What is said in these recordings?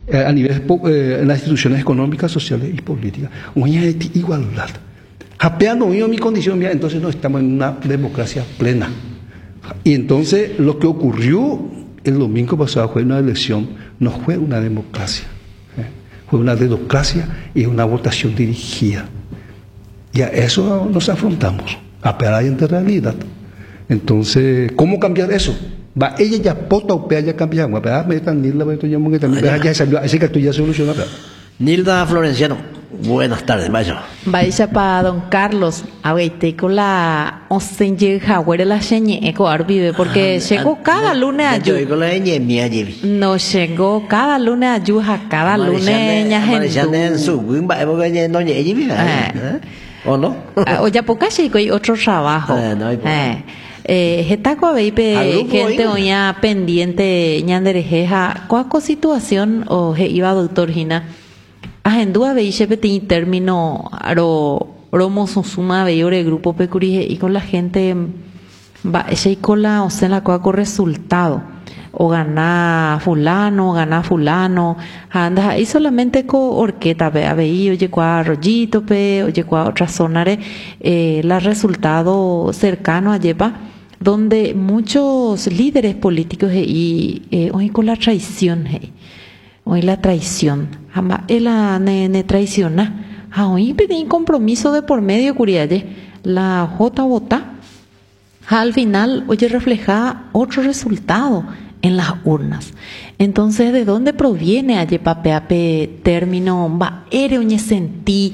a nivel en las instituciones económicas, sociales y políticas. Una igualdad. Japeando mi condición, mira, entonces no estamos en una democracia plena. Y entonces lo que ocurrió el domingo pasado fue una elección, no fue una democracia. Fue una dedocracia y una votación dirigida. Y a eso nos afrontamos, a pegar en realidad. Entonces, ¿cómo cambiar eso? Va, ella ya pota o pea ya cambiar, va, pea me tan nilda, va, esto ya que también ya salió, así que tú ya soluciona. Nilda Florenciano, buenas tardes, vaya. Vaya para don Carlos, ahorita con la osenye jaguere la señe eco arbive porque llegó cada lunes a yo con la ñe mi allí. No llegó cada lunes a yuja, cada lunes ña gente. En su wimba evo que no ñe allí vive. ¿O no? O ya poca chico hay otro trabajo. Getaco veipe gente oña pendiente ñanderejeja cuaco situación o je iba doctor Gina agendúa veiche peti término romo suma veiore grupo pecurije y con la gente va ese con la o sea la cuaco resultado o gana fulano anda y solamente co orqueta ve veí oye cua rollito pe oye cua otra zona la resultado cercano a lleva donde muchos líderes políticos hoy con la traición hoy la traición jamás la ne traiciona hoy pedí compromiso de por medio curialle la J vota al final oye refleja otro resultado en las urnas. Entonces, ¿de dónde proviene ayepapeape término va ere oñe sentí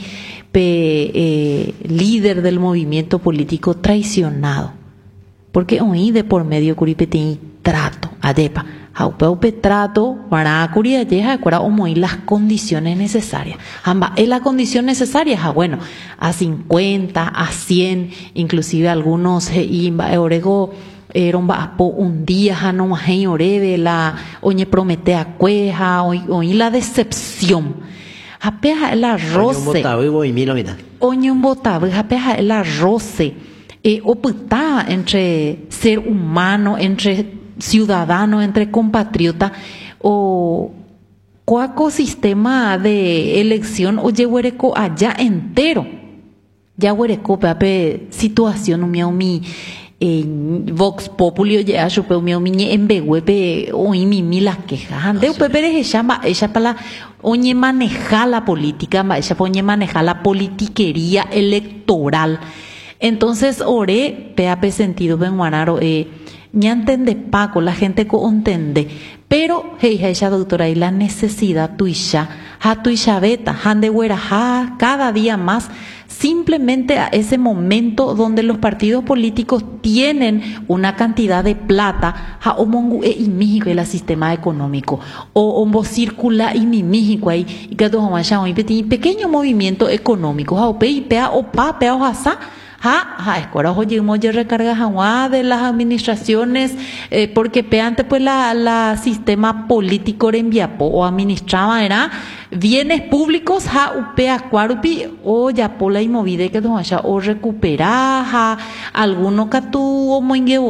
líder del movimiento político traicionado? Porque hoy de por medio curipeti trato ayepa Haupeupe trato para curiayeja cuara omoí las condiciones necesarias. Amba es la condición necesaria, bueno, a 50, a 100, inclusive algunos orego romba po un día no más oreve la oñe prometea cueja oí la decepción. Apeja el arroce. Oñe un botabu, apeja el arroce. Oputa entre ser humano, entre ciudadano, entre compatriota o cuaco sistema de elección o yehuereco allá entero. Ya huereco pape situación mi Vox Populi oye a chupe mi embehuepe oí mi las quejas ande pepe llama ella para oñe manejar la política ella oñe manejar la politiquería electoral. Entonces oré peape sentido benguanaro ya entiende Paco, la gente co entiende, pero ella doctora y la necesidad tuya, tuya beta, hande huera, cada día más, simplemente a ese momento donde los partidos políticos tienen una cantidad de plata, o mongu y México el sistema económico, o ombo circula y mi México ahí, y que todo pequeño movimiento económico, o pea o pa pea o hasa. Escuela oye recarga jaguá de las administraciones porque peante pues la sistema político enviapo o administraba era bienes públicos upea cuarupi o ya pola y movide que no haya o recuperar alguno que tú o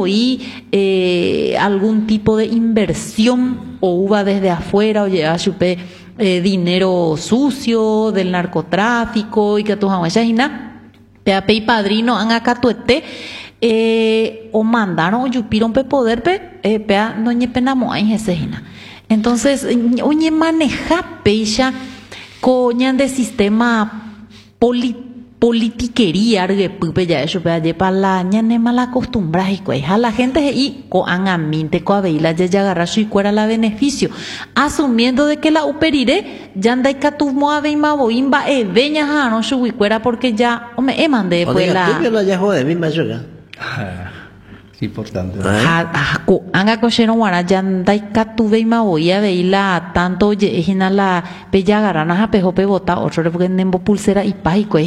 algún tipo de inversión o uva desde afuera o ya chupe dinero sucio del narcotráfico y que tú haya Peape y padrino han acatuete o mandaron o yupiron pe poder pea no ñe penamo ay jesejina. Entonces oñe maneja pecha coñan de sistema politiquería argue pupe ya eso pea para la ñane mala acostumbra y a la gente y co an aminte co aveila ya agarra su y cuera la beneficio asumiendo de que la uperire ya anda y catumo ave y maboimba veña no su y cuera porque ya me mandé pues la ya jode misma yoga importante anga cochero guara ya anda y catuve y maboia veila tanto ejina la bella garana a pejope bota otro porque nembo pulsera y págico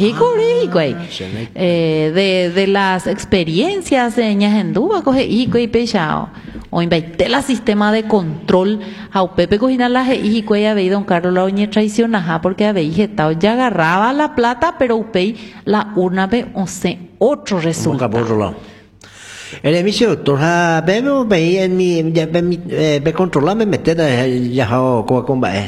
de las experiencias ñas en duba coge hijo y pechao o invaite la sistema de control a Pepe cojina la hijo y habéis don Carlos la oñe traiciona porque habéis jetao ya agarraba la plata pero upei la urna ve otro resultado. El emisio doctor vemos veía en mi controlarme meter ya como